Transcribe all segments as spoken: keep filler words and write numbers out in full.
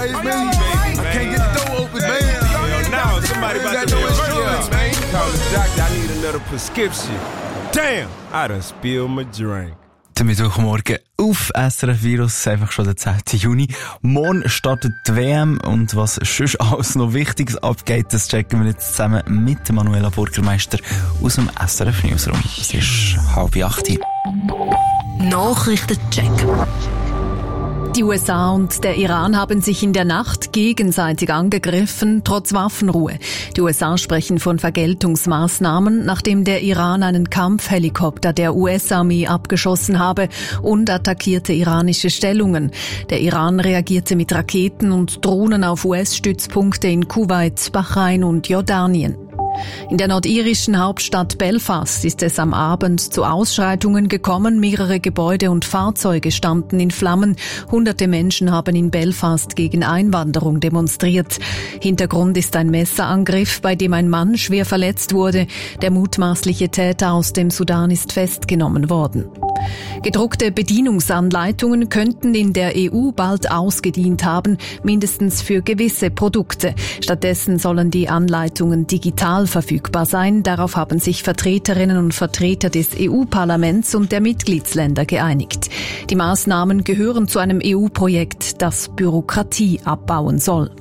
nah, it's me. I can't get the door open, man. Hell no, somebody about to no be insurance, man. man. Call the doctor, I need another prescription. Damn, I done spilled my drink. Der Mittwochmorgen auf S R F Virus, einfach schon der zehnten Juni. Morgen startet die W M und was sonst alles noch Wichtiges abgeht, das checken wir jetzt zusammen mit Manuela Burgermeister aus dem S R F Newsroom. Es ist halb acht. Nachrichtencheck. Die U S A und der Iran haben sich in der Nacht gegenseitig angegriffen, trotz Waffenruhe. Die U S A sprechen von Vergeltungsmaßnahmen, nachdem der Iran einen Kampfhelikopter der U S-Armee abgeschossen habe und attackierte iranische Stellungen. Der Iran reagierte mit Raketen und Drohnen auf U S-Stützpunkte in Kuwait, Bahrain und Jordanien. In der nordirischen Hauptstadt Belfast ist es am Abend zu Ausschreitungen gekommen. Mehrere Gebäude und Fahrzeuge standen in Flammen. Hunderte Menschen haben in Belfast gegen Einwanderung demonstriert. Hintergrund ist ein Messerangriff, bei dem ein Mann schwer verletzt wurde. Der mutmaßliche Täter aus dem Sudan ist festgenommen worden. Gedruckte Bedienungsanleitungen könnten in der E U bald ausgedient haben, mindestens für gewisse Produkte. Stattdessen sollen die Anleitungen digital verfügbar sein. Darauf haben sich Vertreterinnen und Vertreter des E U-Parlaments und der Mitgliedsländer geeinigt. Die Maßnahmen gehören zu einem E U-Projekt, das Bürokratie abbauen soll.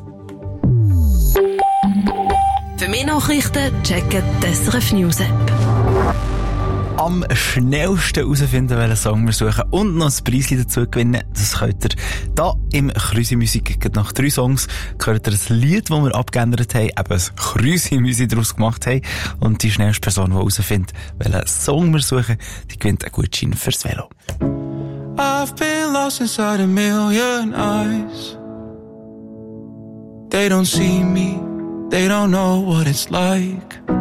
Für mehr Nachrichten checken die S R F News App. Am schnellsten herausfinden, welchen Song wir suchen und noch ein Preis dazu gewinnen, das könnt ihr da im Krüsi-Musik. Nach drei Songs hört ihr ein Lied, das wir abgeändert haben, eben ein Krüsi-Musik daraus gemacht haben. Und die schnellste Person, die herausfindet, welchen Song wir suchen, die gewinnt einen Gutschein fürs Velo. I've been lost inside a million eyes. They don't see me, they don't know what it's like.